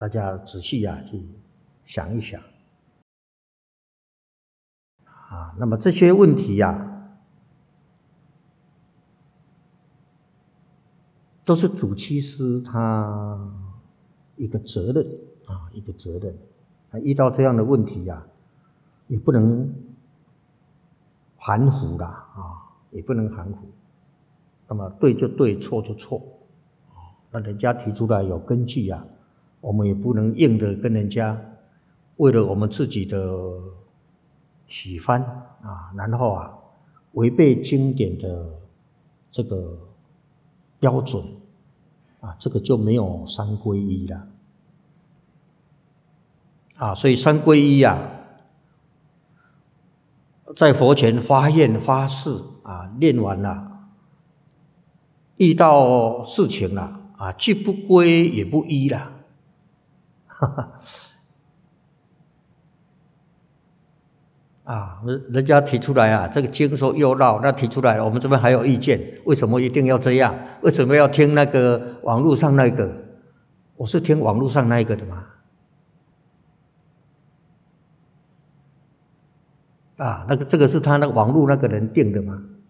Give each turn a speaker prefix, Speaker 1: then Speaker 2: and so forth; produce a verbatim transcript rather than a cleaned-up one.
Speaker 1: 大家仔细啊去想一想啊。那么这些问题呀、啊，都是主祭司他一个责任啊，一个责任。那遇到这样的问题呀、啊，也不能含糊啦啊，也不能含糊。那么对就对，错就错。那人家提出来有根据啊，我们也不能硬的跟人家为了我们自己的喜欢啊，然后啊违背经典的这个标准啊，这个就没有三皈依了啊。所以三皈依啊，在佛前发愿发誓啊，念完了，遇到事情了啊，既不皈也不依了，哈哈。啊，人家提出来啊，这个经说又绕，那提出来了，我们这边还有意见，为什么一定要这样？为什么要听那个网络上那个？我是听网络上那一个的嘛。啊，那个这个是他那个网络那个人定的吗？